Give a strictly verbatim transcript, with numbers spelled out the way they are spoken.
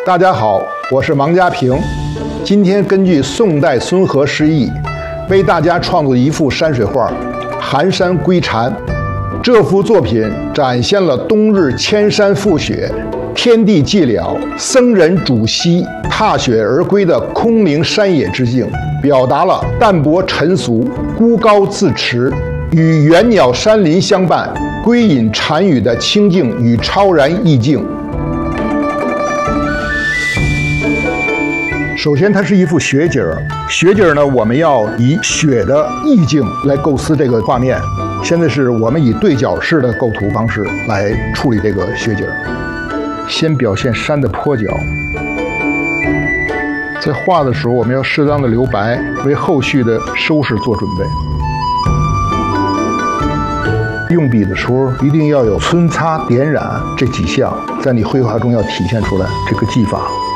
大家好，我是王家平。今天根据宋代孙和诗意，为大家创作一幅山水画《寒山归蝉》。这幅作品展现了冬日千山覆雪、天地寂寥、僧人主溪踏雪而归的空明山野之境，表达了淡泊尘俗、孤高自持，与猿鸟山林相伴、归隐禅语的清静与超然意境。首先，它是一幅雪景儿。雪景儿呢，我们要以雪的意境来构思这个画面。现在是我们以对角式的构图方式来处理这个雪景儿。先表现山的坡角，在画的时候，我们要适当的留白，为后续的收拾做准备。用笔的时候，一定要有皴擦、点染这几项，在你绘画中要体现出来这个技法。